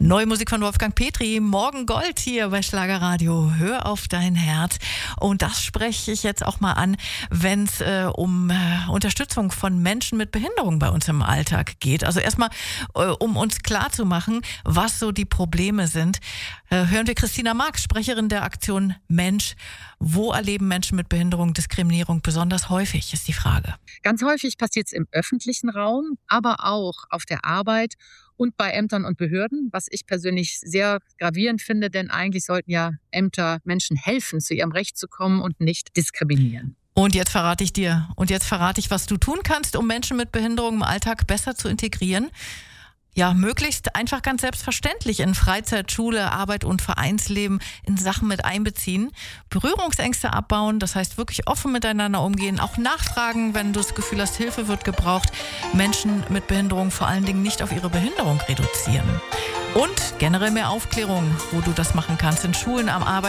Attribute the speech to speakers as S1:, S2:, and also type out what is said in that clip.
S1: Neue Musik von Wolfgang Petri, Morgen Gold hier bei Schlagerradio. Hör auf dein Herz. Und das spreche ich jetzt auch mal an, wenn es um Unterstützung von Menschen mit Behinderung bei uns im Alltag geht. Also erstmal, um uns klarzumachen, was so die Probleme sind, hören wir Christina Marx, Sprecherin der Aktion Mensch. Wo erleben Menschen mit Behinderung Diskriminierung besonders häufig, ist die Frage.
S2: Ganz häufig passiert es im öffentlichen Raum, aber auch auf der Arbeit und bei Ämtern und Behörden, was ich persönlich sehr gravierend finde, denn eigentlich sollten ja Ämter Menschen helfen, zu ihrem Recht zu kommen und nicht diskriminieren.
S1: Und jetzt verrate ich, was du tun kannst, um Menschen mit Behinderung im Alltag besser zu integrieren. Ja, möglichst einfach ganz selbstverständlich in Freizeit, Schule, Arbeit und Vereinsleben in Sachen mit einbeziehen. Berührungsängste abbauen, das heißt wirklich offen miteinander umgehen, auch nachfragen, wenn du das Gefühl hast, Hilfe wird gebraucht. Menschen mit Behinderung vor allen Dingen nicht auf ihre Behinderung reduzieren. Und generell mehr Aufklärung, wo du das machen kannst, in Schulen, am Arbeitsplatz.